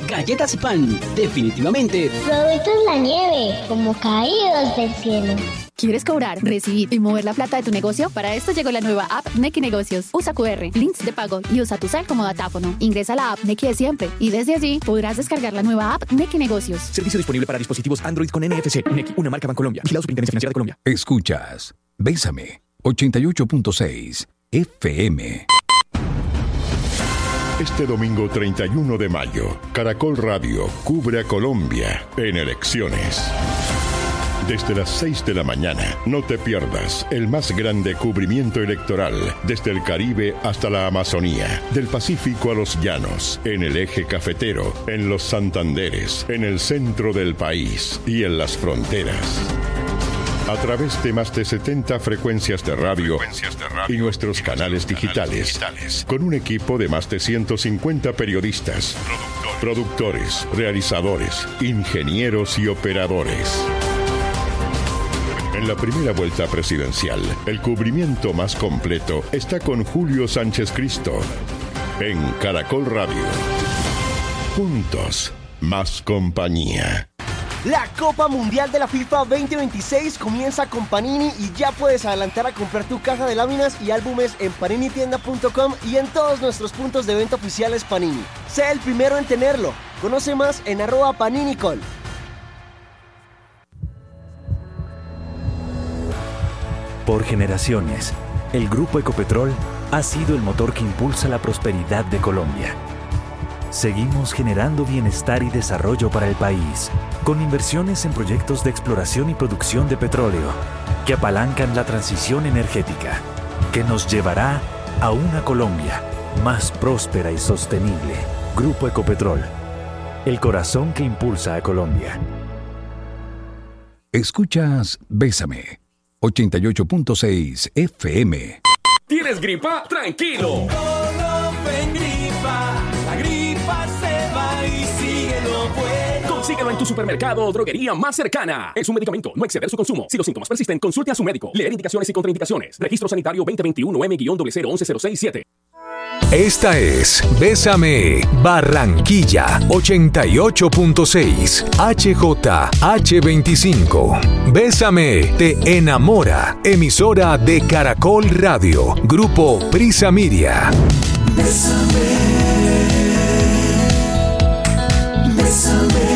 galletas y pan. Definitivamente. Productos La Nieve, como caídos del cielo. ¿Quieres cobrar, recibir y mover la plata de tu negocio? Para esto llegó la nueva app Nequi Negocios. Usa QR, links de pago y usa tu cel como datáfono. Ingresa a la app Nequi de siempre y desde allí podrás descargar la nueva app Nequi Negocios. Servicio disponible para dispositivos Android con NFC. Nequi, una marca Bancolombia. Vigilado Superintendencia Financiera de Colombia. Escuchas Bésame 88.6 FM. Este domingo 31 de mayo, Caracol Radio cubre a Colombia en elecciones. Desde las 6 de la mañana, no te pierdas el más grande cubrimiento electoral desde el Caribe hasta la Amazonía, del Pacífico a los llanos, en el eje cafetero, en los Santanderes, en el centro del país y en las fronteras. A través de más de 70 frecuencias de radio y nuestros canales digitales, con un equipo de más de 150 periodistas, productores, realizadores, ingenieros y operadores. En la primera vuelta presidencial, el cubrimiento más completo está con Julio Sánchez Cristo en Caracol Radio. Juntos, más compañía. La Copa Mundial de la FIFA 2026 comienza con Panini y ya puedes adelantar a comprar tu caja de láminas y álbumes en paninitienda.com y en todos nuestros puntos de venta oficiales Panini. Sé el primero en tenerlo. Conoce más en @PaniniCol. Por generaciones, el Grupo Ecopetrol ha sido el motor que impulsa la prosperidad de Colombia. Seguimos generando bienestar y desarrollo para el país, con inversiones en proyectos de exploración y producción de petróleo, que apalancan la transición energética, que nos llevará a una Colombia más próspera y sostenible. Grupo Ecopetrol, el corazón que impulsa a Colombia. Escuchas Bésame 88.6 FM. ¿Tienes gripa? ¡Tranquilo! La gripa se va y sigue lo bueno. Consíguelo en tu supermercado o droguería más cercana. Es un medicamento, no exceder su consumo. Si los síntomas persisten, consulte a su médico. Leer indicaciones y contraindicaciones. Registro Sanitario 2021 M-0011067. Esta es Bésame Barranquilla 88.6 HJH25. Bésame te enamora. Emisora de Caracol Radio. Grupo Prisa Media. Bésame. Bésame.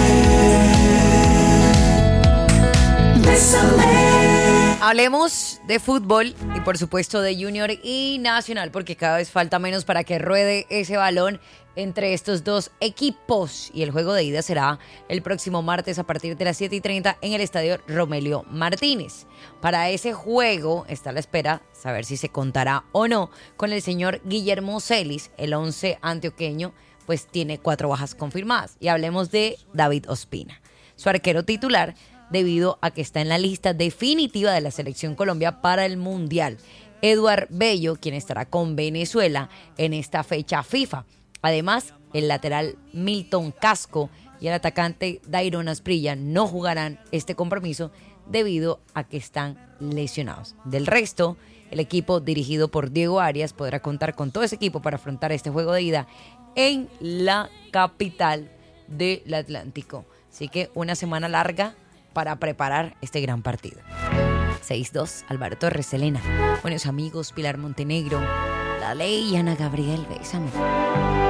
Bésame. Hablemos de fútbol y por supuesto de Junior y Nacional, porque cada vez falta menos para que ruede ese balón entre estos dos equipos. Y el juego de ida será el próximo martes a partir de las 7:30 en el estadio Romelio Martínez. Para ese juego está a la espera saber si se contará o no con el señor Guillermo Celis. El 11 antioqueño pues tiene 4 bajas confirmadas. Y hablemos de David Ospina, su arquero titular, debido a que está en la lista definitiva de la Selección Colombia para el Mundial. Eduard Bello, quien estará con Venezuela en esta fecha FIFA. Además, el lateral Milton Casco y el atacante Dairon Asprilla no jugarán este compromiso debido a que están lesionados. Del resto, el equipo dirigido por Diego Arias podrá contar con todo ese equipo para afrontar este juego de ida en la capital del Atlántico. Así que una semana larga para preparar este gran partido. 6-2, Álvaro Torres, Selena. Buenos amigos, Pilar Montenegro, La Ley y Ana Gabriel. Bésame.